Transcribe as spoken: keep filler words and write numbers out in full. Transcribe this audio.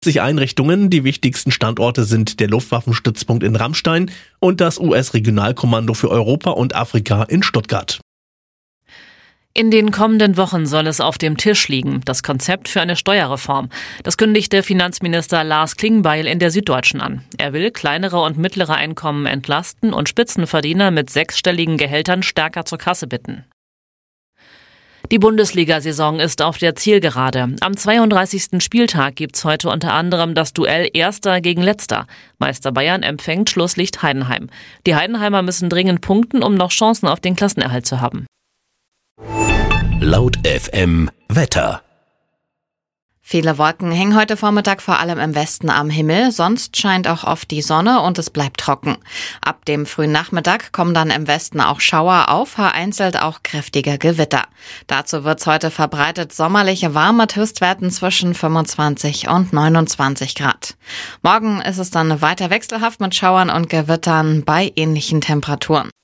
sich Einrichtungen. Die wichtigsten Standorte sind der Luftwaffenstützpunkt in Ramstein und das U S-Regionalkommando für Europa und Afrika in Stuttgart. In den kommenden Wochen soll es auf dem Tisch liegen, das Konzept für eine Steuerreform. Das kündigte Finanzminister Lars Klingbeil in der Süddeutschen an. Er will kleinere und mittlere Einkommen entlasten und Spitzenverdiener mit sechsstelligen Gehältern stärker zur Kasse bitten. Die Bundesliga-Saison ist auf der Zielgerade. Am zweiunddreißigsten Spieltag gibt's heute unter anderem das Duell Erster gegen Letzter. Meister Bayern empfängt Schlusslicht Heidenheim. Die Heidenheimer müssen dringend punkten, um noch Chancen auf den Klassenerhalt zu haben. Laut F M Wetter. Viele Wolken hängen heute Vormittag vor allem im Westen am Himmel, sonst scheint auch oft die Sonne und es bleibt trocken. Ab dem frühen Nachmittag kommen dann im Westen auch Schauer auf, vereinzelt auch kräftige Gewitter. Dazu wird's heute verbreitet sommerlich warm mit Höchstwerten zwischen fünfundzwanzig und neunundzwanzig Grad. Morgen ist es dann weiter wechselhaft mit Schauern und Gewittern bei ähnlichen Temperaturen.